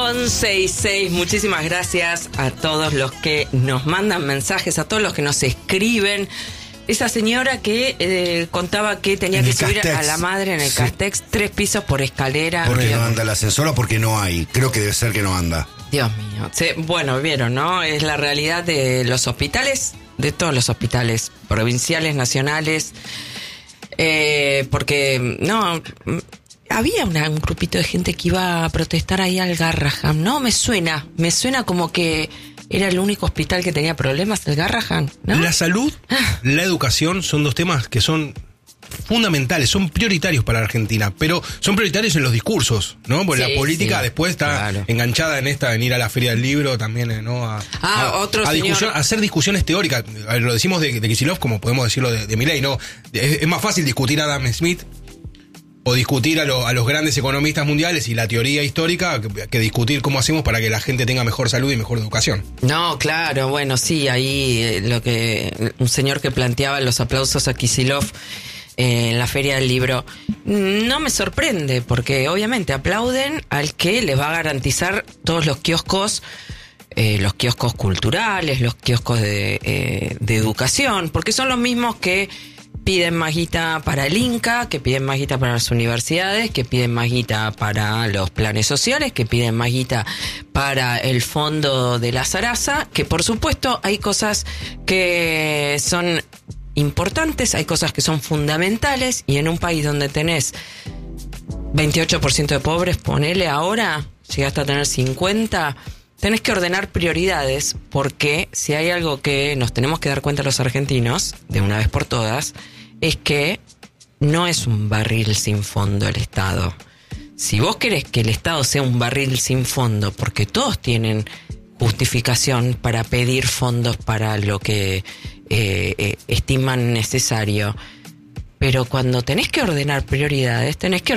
11:06. Muchísimas gracias a todos los que nos mandan mensajes, a todos los que nos escriben. Esa señora que contaba que tenía que subir Castex. a la madre en el Castex 3 pisos por escalera. Porque no anda el ascensor o porque no hay. Creo que debe ser que no anda. Dios mío. Bueno, vieron, ¿no? Es la realidad de los hospitales, de todos los hospitales provinciales, nacionales. Porque, no, había un grupito de gente que iba a protestar ahí al Garrahan, ¿no? Me suena como que era el único hospital que tenía problemas, el Garrahan, ¿no? La salud, la educación son dos temas que son fundamentales, son prioritarios para Argentina, pero son prioritarios en los discursos, ¿no? Porque la política después está enganchada en ir a la Feria del Libro también, ¿no? A hacer discusiones teóricas. Lo decimos de Kicillof como podemos decirlo de Milei, ¿no? Es más fácil discutir a Adam Smith o discutir a los grandes economistas mundiales y la teoría histórica que discutir cómo hacemos para que la gente tenga mejor salud y mejor educación. No, claro, bueno, sí, ahí un señor que planteaba los aplausos a Kicillof en la Feria del Libro, no me sorprende, porque obviamente aplauden al que les va a garantizar todos los kioscos culturales, los kioscos de educación, porque son los mismos que piden más guita para el Inca, que piden más guita para las universidades, que piden más guita para los planes sociales, que piden más guita para el fondo de la Zaraza, que por supuesto hay cosas que son importantes, hay cosas que son fundamentales, y en un país donde tenés 28% de pobres, ponele ahora, llegaste a tener 50%, tenés que ordenar prioridades, porque si hay algo que nos tenemos que dar cuenta los argentinos, de una vez por todas, es que no es un barril sin fondo el Estado. Si vos querés que el Estado sea un barril sin fondo, porque todos tienen justificación para pedir fondos para lo que estiman necesario, pero cuando tenés que ordenar prioridades,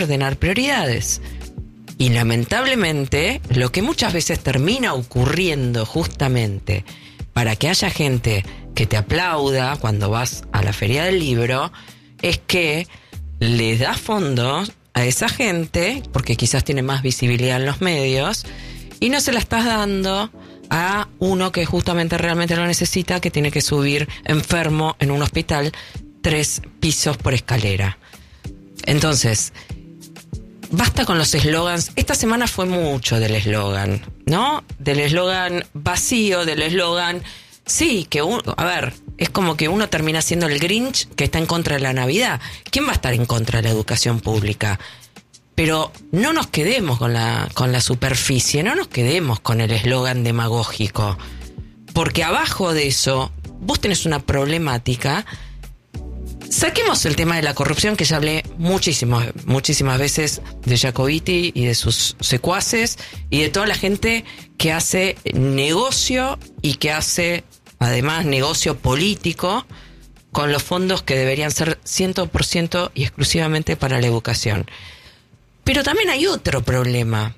Y lamentablemente, lo que muchas veces termina ocurriendo justamente para que haya gente que te aplauda cuando vas a la Feria del Libro, es que le das fondos a esa gente, porque quizás tiene más visibilidad en los medios, y no se la estás dando a uno que justamente realmente lo necesita, que tiene que subir enfermo en un hospital 3 pisos por escalera. Entonces, basta con los eslogans. Esta semana fue mucho del eslogan, ¿no? Del eslogan vacío, del eslogan... Sí, es como que uno termina siendo el Grinch que está en contra de la Navidad. ¿Quién va a estar en contra de la educación pública? Pero no nos quedemos con la superficie, no nos quedemos con el eslogan demagógico. Porque abajo de eso, vos tenés una problemática. Saquemos el tema de la corrupción, que ya hablé muchísimas veces de Jacobiti y de sus secuaces y de toda la gente que hace negocio y que hace además negocio político con los fondos que deberían ser 100% y exclusivamente para la educación. Pero también hay otro problema.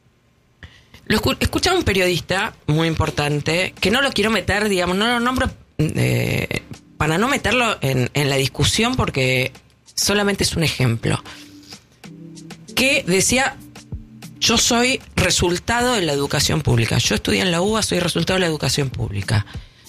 Escuchaba un periodista muy importante, que no lo quiero meter, digamos, no lo nombro para no meterlo en la discusión, porque solamente es un ejemplo, que decía: yo soy resultado de la educación pública. Yo estudié en la UBA, soy resultado de la educación pública.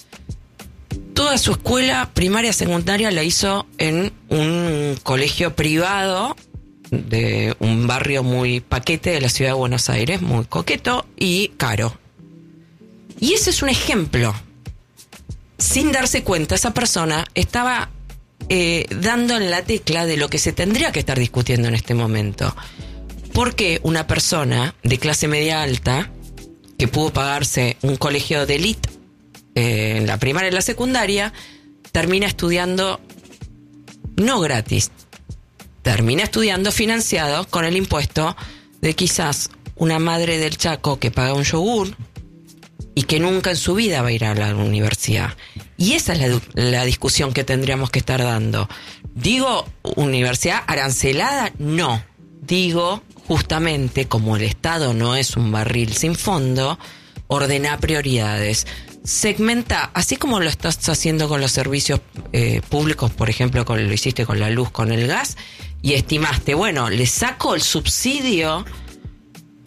Toda su escuela primaria, secundaria la hizo en un colegio privado de un barrio muy paquete de la ciudad de Buenos Aires, muy coqueto y caro. Y ese es un ejemplo. Sin darse cuenta, esa persona estaba dando en la tecla de lo que se tendría que estar discutiendo en este momento. Porque una persona de clase media alta, que pudo pagarse un colegio de élite en la primaria y la secundaria, termina estudiando no gratis, termina estudiando financiado con el impuesto de quizás una madre del Chaco que paga un yogur y que nunca en su vida va a ir a la universidad. Y esa es la discusión que tendríamos que estar dando. Digo, universidad arancelada, no. Digo, justamente, como el Estado no es un barril sin fondo, ordena prioridades. Segmenta, así como lo estás haciendo con los servicios públicos, por ejemplo, lo hiciste con la luz, con el gas, y estimaste, bueno, le saco el subsidio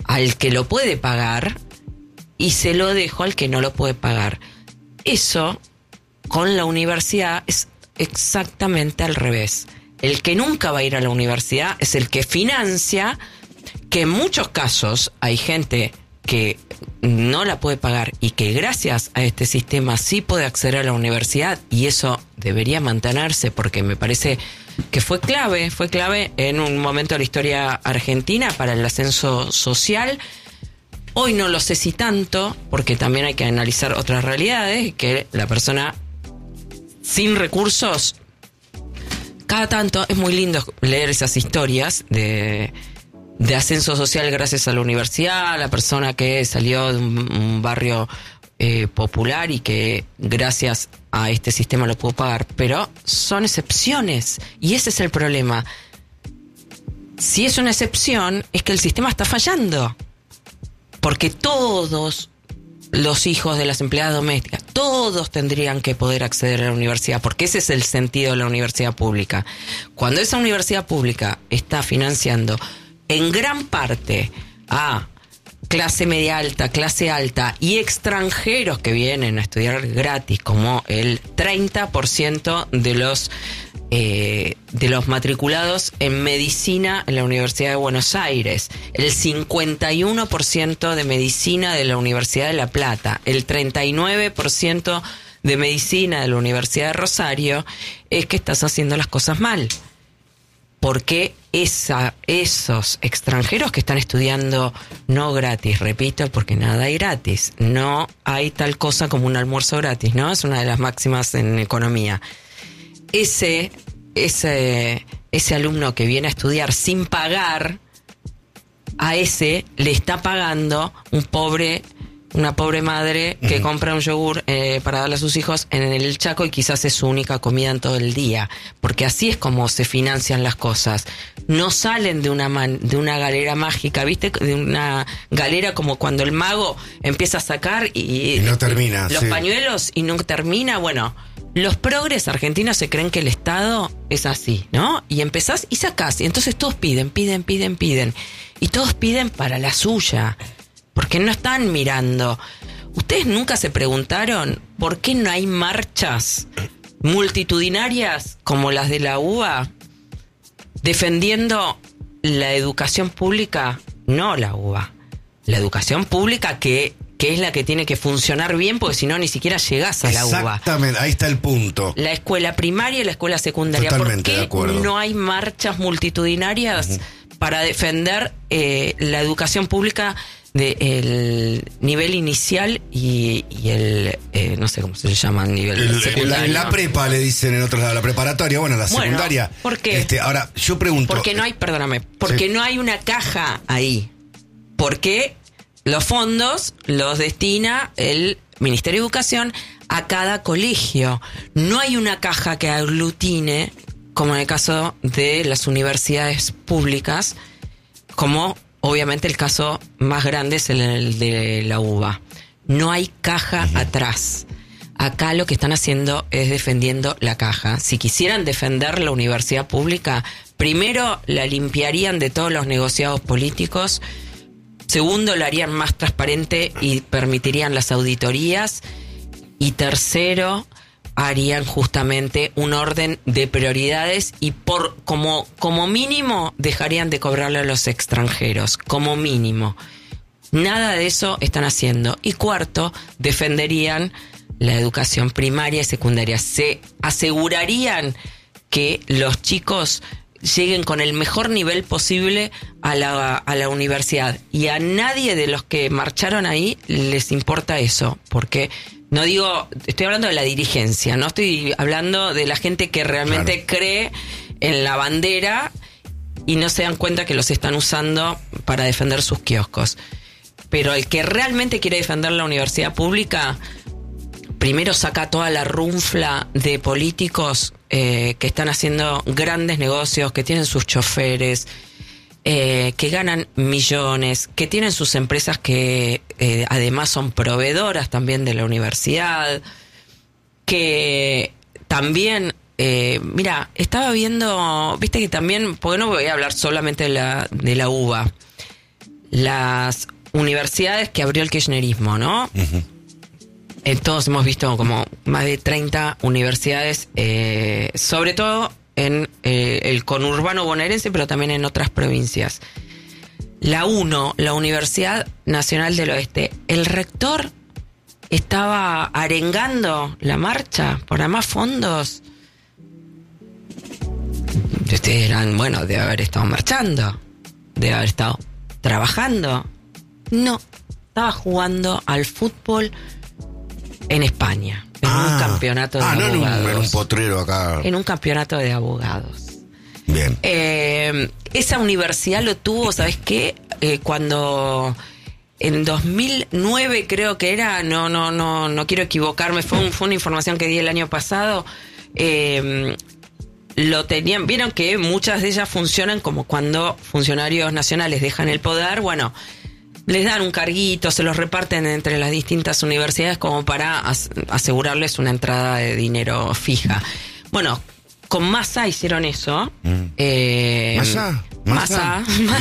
al que lo puede pagar y se lo dejo al que no lo puede pagar. Eso con la universidad es exactamente al revés. El que nunca va a ir a la universidad es el que financia, que en muchos casos hay gente que no la puede pagar y que gracias a este sistema sí puede acceder a la universidad, y eso debería mantenerse porque me parece que fue clave en un momento de la historia argentina para el ascenso social. Hoy no lo sé si tanto, porque también hay que analizar otras realidades, que la persona sin recursos, cada tanto es muy lindo leer esas historias de ascenso social gracias a la universidad, la persona que salió de un barrio popular y que gracias a este sistema lo pudo pagar, pero son excepciones y ese es el problema. Si es una excepción, es que el sistema está fallando, porque todos los hijos de las empleadas domésticas, todos tendrían que poder acceder a la universidad, porque ese es el sentido de la universidad pública. Cuando esa universidad pública está financiando en gran parte a clase media alta, clase alta y extranjeros que vienen a estudiar gratis, como el 30% de los matriculados en medicina en la Universidad de Buenos Aires, el 51% de medicina de la Universidad de La Plata, el 39% de medicina de la Universidad de Rosario, es que estás haciendo las cosas mal. Porque esos extranjeros que están estudiando no gratis, repito, porque nada hay gratis, no hay tal cosa como un almuerzo gratis, ¿no? Es una de las máximas en economía. Ese alumno que viene a estudiar sin pagar, a ese le está pagando una pobre madre que compra un yogur para darle a sus hijos en el Chaco y quizás es su única comida en todo el día, porque así es como se financian las cosas. No salen de una galera mágica, ¿viste? De una galera como cuando el mago empieza a sacar y no termina, los pañuelos y no termina. Bueno, los progres argentinos se creen que el Estado es así, ¿no? Y empezás y sacás, y entonces todos piden, y todos piden para la suya, porque no están mirando. ¿Ustedes nunca se preguntaron por qué no hay marchas multitudinarias como las de la UBA defendiendo la educación pública? No la UBA, la educación pública que es la que tiene que funcionar bien, porque si no ni siquiera llegás a la UBA. Exactamente, ahí está el punto. La escuela primaria y la escuela secundaria. Totalmente ¿Por de qué acuerdo. no hay marchas multitudinarias para defender la educación pública del nivel inicial y el no sé cómo se llama, nivel secundario? La prepa le dicen en otros lados, la preparatoria, bueno, la secundaria. ¿Por qué? Ahora, yo pregunto. Porque no hay, perdóname, porque no hay una caja ahí. Porque los fondos los destina el Ministerio de Educación a cada colegio. No hay una caja que aglutine, como en el caso de las universidades públicas, como obviamente el caso más grande es el de la UBA. No hay caja atrás. Acá lo que están haciendo es defendiendo la caja. Si quisieran defender la universidad pública, primero la limpiarían de todos los negociados políticos. Segundo, la harían más transparente y permitirían las auditorías. Y tercero, harían justamente un orden de prioridades y como mínimo dejarían de cobrarle a los extranjeros, como mínimo. Nada de eso están haciendo. Y cuarto, defenderían la educación primaria y secundaria. Se asegurarían que los chicos lleguen con el mejor nivel posible a la universidad. Y a nadie de los que marcharon ahí les importa eso, porque no digo, estoy hablando de la dirigencia, no estoy hablando de la gente que realmente cree en la bandera y no se dan cuenta que los están usando para defender sus kioscos. Pero el que realmente quiere defender la universidad pública, primero saca toda la runfla de políticos que están haciendo grandes negocios, que tienen sus choferes, que ganan millones, que tienen sus empresas que además son proveedoras también de la universidad, que también, mira, estaba viendo, viste que también, porque no voy a hablar solamente de la UBA, las universidades que abrió el kirchnerismo, ¿no? Todos hemos visto como más de 30 universidades, sobre todo en el conurbano bonaerense, pero también en otras provincias. La UNO, la Universidad Nacional del Oeste, el rector estaba arengando la marcha por más fondos. Ustedes eran, bueno, de haber estado marchando, de haber estado trabajando. No, estaba jugando al fútbol en España, en un campeonato de abogados. No en un potrero acá. En un campeonato de abogados. Bien. Esa universidad lo tuvo, ¿sabes qué? Cuando en 2009 creo que era, no quiero equivocarme, fue una información que di el año pasado. Lo tenían, vieron que muchas de ellas funcionan como cuando funcionarios nacionales dejan el poder, bueno, les dan un carguito, se los reparten entre las distintas universidades como para asegurarles una entrada de dinero fija. Bueno, con Massa hicieron eso. Massa.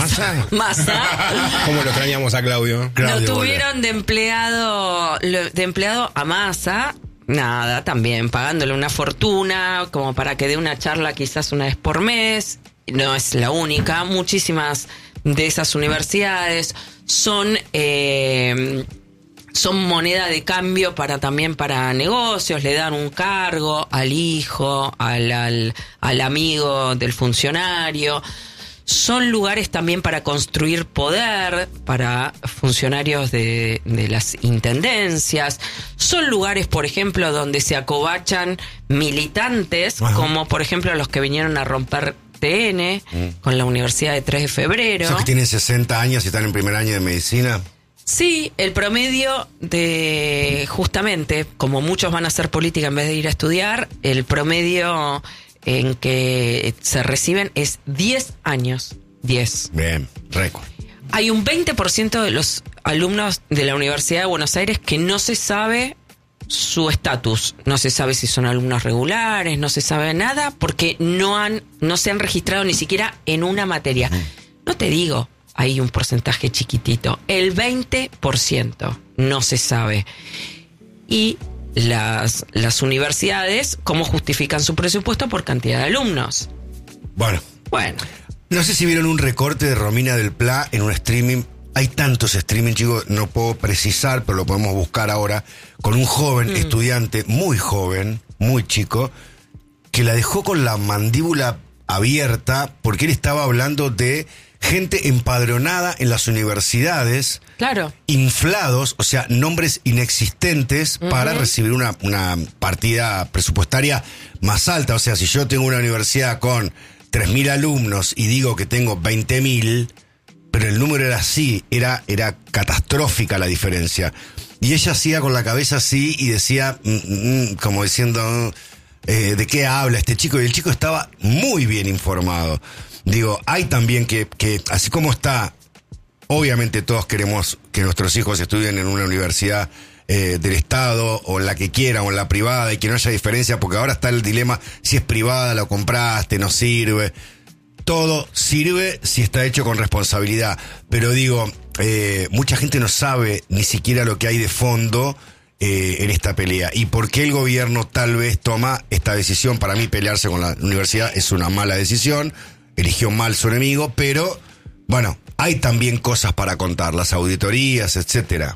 ¿Cómo lo extrañamos a Claudio? Lo tuvieron de empleado a Massa. Nada, también pagándole una fortuna como para que dé una charla quizás una vez por mes. No es la única. Muchísimas de esas universidades son moneda de cambio también para negocios. Le dan un cargo al hijo, al amigo del funcionario. Son lugares también para construir poder para funcionarios de las intendencias. Son lugares, por ejemplo, donde se acobachan militantes, como por ejemplo los que vinieron a romper TN con la Universidad de 3 de Febrero. ¿Esos que tienen 60 años y están en primer año de medicina? Sí, el promedio justamente, como muchos van a hacer política en vez de ir a estudiar, el promedio en que se reciben es 10 años. 10. Bien, récord. Hay un 20% de los alumnos de la Universidad de Buenos Aires que no se sabe su estatus. No se sabe si son alumnos regulares, no se sabe nada porque no se han registrado ni siquiera en una materia. No te digo, hay un porcentaje chiquitito. El 20% no se sabe. Y las universidades, ¿cómo justifican su presupuesto? Por cantidad de alumnos. Bueno. No sé si vieron un recorte de Romina del Pla en un streaming. Hay tantos streaming, chicos, no puedo precisar, pero lo podemos buscar ahora, con un joven estudiante, muy joven, muy chico, que la dejó con la mandíbula abierta porque él estaba hablando de gente empadronada en las universidades, claro, inflados, o sea, nombres inexistentes para recibir una partida presupuestaria más alta. O sea, si yo tengo una universidad con 3.000 alumnos y digo que tengo 20.000, pero el número era así, era catastrófica la diferencia. Y ella hacía con la cabeza así y decía, como diciendo, ¿de qué habla este chico? Y el chico estaba muy bien informado. Digo, hay también que así como está, obviamente todos queremos que nuestros hijos estudien en una universidad del Estado, o en la que quieran, o en la privada, y que no haya diferencia, porque ahora está el dilema, si es privada, lo compraste, no sirve. Todo sirve si está hecho con responsabilidad. Pero digo, mucha gente no sabe ni siquiera lo que hay de fondo en esta pelea. Y por qué el gobierno tal vez toma esta decisión. Para mí, pelearse con la universidad es una mala decisión. Eligió mal su enemigo, pero bueno, hay también cosas para contar, las auditorías, etcétera.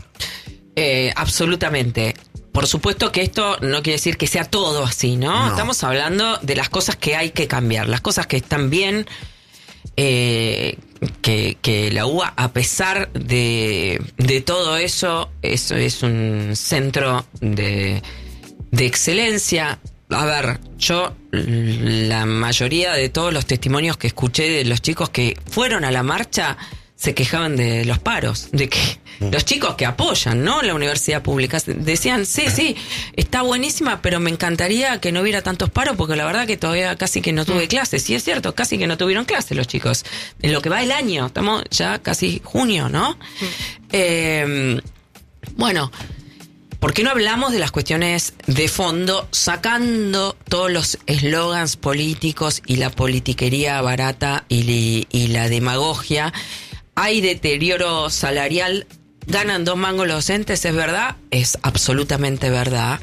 Absolutamente. Por supuesto que esto no quiere decir que sea todo así, ¿no? Estamos hablando de las cosas que hay que cambiar, las cosas que están bien, que la UBA, a pesar de todo eso es un centro de excelencia. A ver, yo la mayoría de todos los testimonios que escuché de los chicos que fueron a la marcha se quejaban de los paros, de que los chicos que apoyan, ¿no?, la universidad pública decían, sí, está buenísima, pero me encantaría que no hubiera tantos paros porque la verdad que todavía casi que no tuve clases. Sí, es cierto, casi que no tuvieron clases los chicos. En lo que va el año, estamos ya casi junio, ¿no? Bueno, ¿por qué no hablamos de las cuestiones de fondo, sacando todos los eslogans políticos y la politiquería barata y la demagogia? hay deterioro salarial, ganan 2 mangos los docentes, ¿es verdad? Es absolutamente verdad.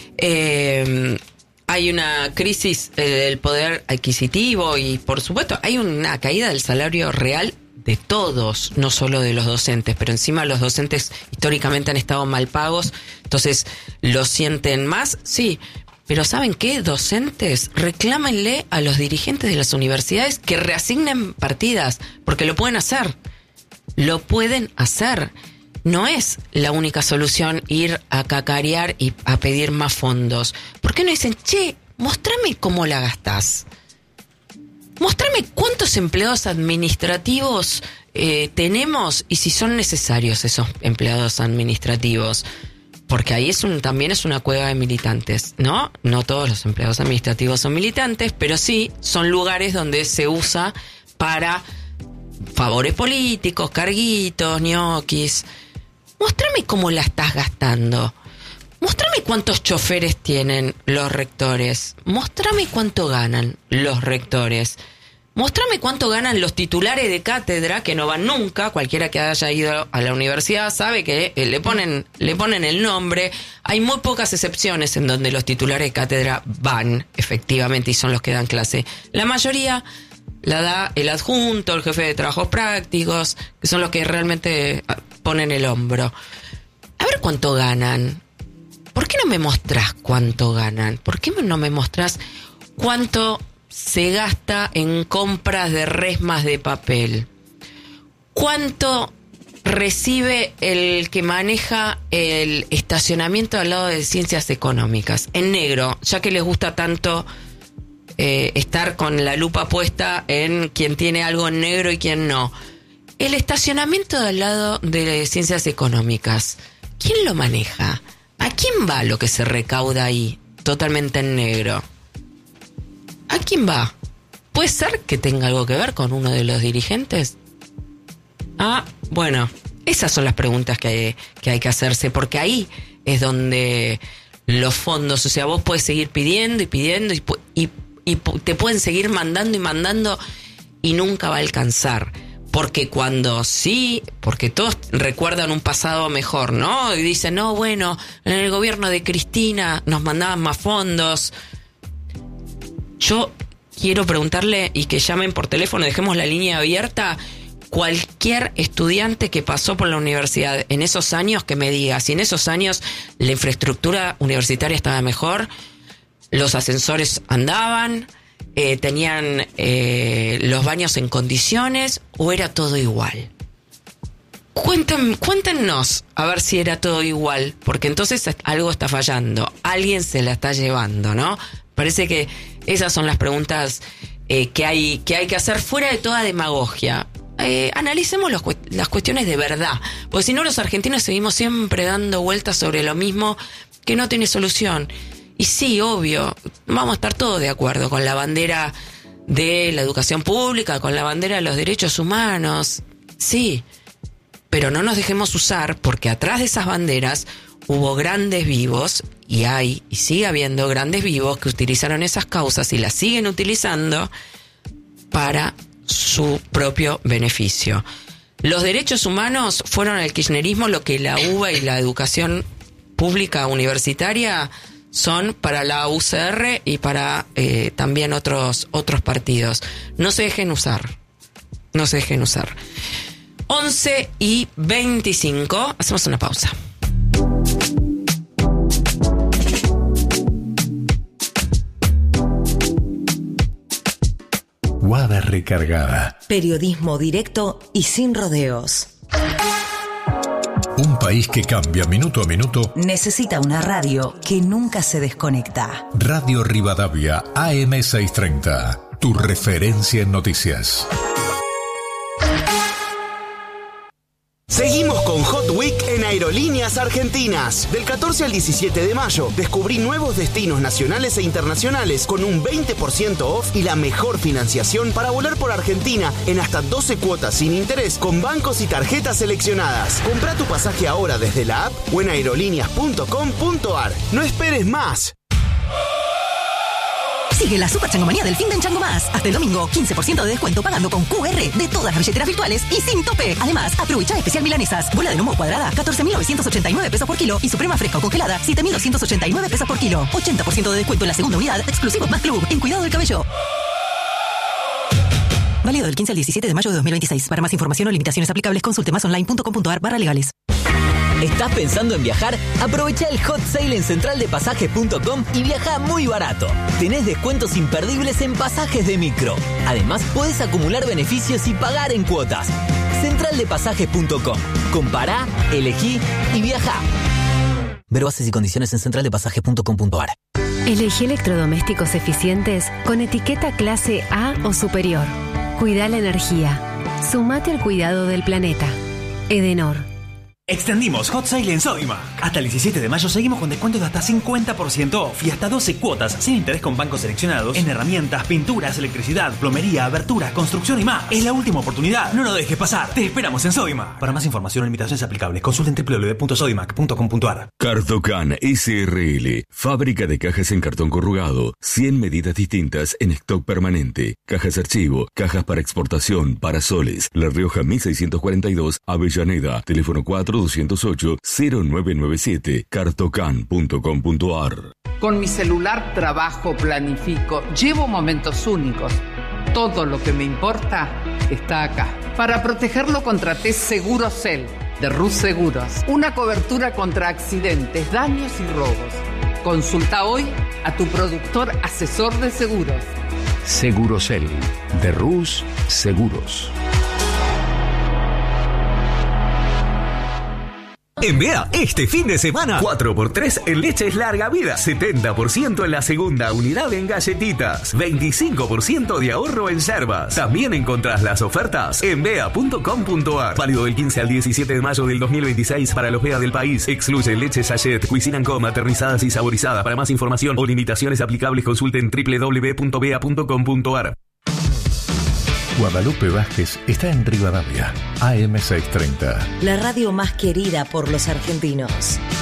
Hay una crisis del poder adquisitivo y, por supuesto, hay una caída del salario real de todos, no solo de los docentes, pero encima los docentes históricamente han estado mal pagos, entonces lo sienten más, sí. Pero ¿saben qué? Docentes, reclámenle a los dirigentes de las universidades que reasignen partidas, porque lo pueden hacer. Lo pueden hacer. No es la única solución ir a cacarear y a pedir más fondos. ¿Por qué no dicen, che, mostrame cómo la gastás? Mostrame cuántos empleados administrativos tenemos y si son necesarios esos empleados administrativos. Porque ahí también es una cueva de militantes, ¿no? No todos los empleados administrativos son militantes, pero sí son lugares donde se usa para favores políticos, carguitos, ñoquis. Mostrame cómo la estás gastando. Mostrame cuántos choferes tienen los rectores. Mostrame cuánto ganan los rectores. Mostrame cuánto ganan los titulares de cátedra, que no van nunca. Cualquiera que haya ido a la universidad sabe que le ponen el nombre. Hay muy pocas excepciones en donde los titulares de cátedra van, efectivamente, y son los que dan clase. La mayoría la da el adjunto, el jefe de trabajos prácticos, que son los que realmente ponen el hombro. A ver cuánto ganan. ¿Por qué no me mostrás cuánto ganan? ¿Por qué no me mostrás cuánto se gasta en compras de resmas de papel? ¿Cuánto recibe el que maneja el estacionamiento al lado de Ciencias Económicas? En negro, ya que les gusta tanto estar con la lupa puesta en quien tiene algo en negro y quien no. El estacionamiento al lado de Ciencias Económicas, ¿quién lo maneja? ¿A quién va lo que se recauda ahí, totalmente en negro? ¿A quién va? ¿Puede ser que tenga algo que ver con uno de los dirigentes? Bueno, esas son las preguntas que hay que hacerse, porque ahí es donde los fondos, o sea, vos podés seguir pidiendo y pidiendo y te pueden seguir mandando y mandando y nunca va a alcanzar. Porque porque todos recuerdan un pasado mejor, ¿no? Y dicen, no, bueno, en el gobierno de Cristina nos mandaban más fondos. Yo quiero preguntarle y que llamen por teléfono, dejemos la línea abierta, cualquier estudiante que pasó por la universidad en esos años, que me diga si en esos años la infraestructura universitaria estaba mejor, los ascensores andaban, tenían los baños en condiciones o era todo igual. Cuéntenos a ver si era todo igual, porque entonces algo está fallando, alguien se la está llevando, ¿no? Parece que esas son las preguntas que hay que hacer fuera de toda demagogia. Analicemos las cuestiones de verdad, porque si no los argentinos seguimos siempre dando vueltas sobre lo mismo que no tiene solución. Y sí, obvio, vamos a estar todos de acuerdo con la bandera de la educación pública, con la bandera de los derechos humanos, sí, pero no nos dejemos usar, porque atrás de esas banderas hubo grandes vivos, y hay y sigue habiendo grandes vivos que utilizaron esas causas y las siguen utilizando para su propio beneficio. Los derechos humanos fueron al kirchnerismo lo que la UBA y la educación pública universitaria son para la UCR y para también otros partidos. No se dejen usar. 11:25, hacemos una pausa. Guada recargada. Periodismo directo y sin rodeos. Un país que cambia minuto a minuto. Necesita una radio que nunca se desconecta. Radio Rivadavia, AM 630. Tu referencia en noticias. Seguimos con Hot Week en Aerolíneas Argentinas. Del 14 al 17 de mayo, descubrí nuevos destinos nacionales e internacionales con un 20% off y la mejor financiación para volar por Argentina en hasta 12 cuotas sin interés con bancos y tarjetas seleccionadas. Comprá tu pasaje ahora desde la app o en aerolíneas.com.ar. No esperes más. Sigue la super changomanía del fin de Chango Más. Hasta el domingo, 15% de descuento pagando con QR de todas las billeteras virtuales y sin tope. Además, aprovecha especial milanesas. Bola de lomo cuadrada, 14.989 pesos por kilo. Y suprema fresca o congelada, 7.289 pesos por kilo. 80% de descuento en la segunda unidad, exclusivos más club. En Cuidado del Cabello. Válido del 15 al 17 de mayo de 2026. Para más información o limitaciones aplicables, consulte másonline.com.ar/legales. ¿Estás pensando en viajar? Aprovecha el hot sale en centraldepasajes.com y viaja muy barato. Tenés descuentos imperdibles en pasajes de micro. Además, podés acumular beneficios y pagar en cuotas. Centraldepasajes.com. Compará, elegí y viaja. Ver bases y condiciones en centraldepasajes.com.ar. Elegí electrodomésticos eficientes con etiqueta clase A o superior. Cuida la energía. Sumate al cuidado del planeta. Edenor. Extendimos Hot Sale en Sodimac. Hasta el 17 de mayo seguimos con descuentos de hasta 50% off y hasta 12 cuotas sin interés con bancos seleccionados en herramientas, pinturas, electricidad, plomería, aberturas, construcción y más. Es la última oportunidad. No lo dejes pasar. Te esperamos en Sodimac. Para más información o limitaciones aplicables, consulten www.sodimac.com.ar. Cartocan SRL, fábrica de cajas en cartón corrugado, 100 medidas distintas en stock permanente, cajas archivo, cajas para exportación, parasoles, La Rioja 1642, Avellaneda, teléfono 4-208-0997, cartocan.com.ar. Con mi celular trabajo, planifico, llevo momentos únicos. Todo lo que me importa está acá. Para protegerlo contraté Segurocel de Rus Seguros. Una cobertura contra accidentes, daños y robos. Consulta hoy a tu productor asesor de seguros. Segurocel de Rus Seguros. En Bea, este fin de semana, 4x3 en leches larga vida, 70% en la segunda unidad en galletitas, 25% de ahorro en yerbas. También encontrás las ofertas en bea.com.ar. Válido del 15 al 17 de mayo del 2026 para los Bea del país. Excluye leche sachet, Cuisine & Co, aterrizadas y saborizadas. Para más información o limitaciones aplicables, consulten www.bea.com.ar. Guadalupe Vázquez está en Rivadavia, AM630. La radio más querida por los argentinos.